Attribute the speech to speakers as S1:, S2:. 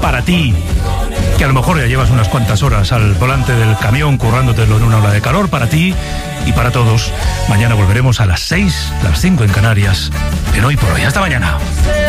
S1: para ti, que a lo mejor ya llevas unas cuantas horas al volante del camión currándotelo en una ola de calor, para ti y para todos. Mañana volveremos a las 6, las 5 en Canarias, en Hoy por Hoy. Hasta mañana.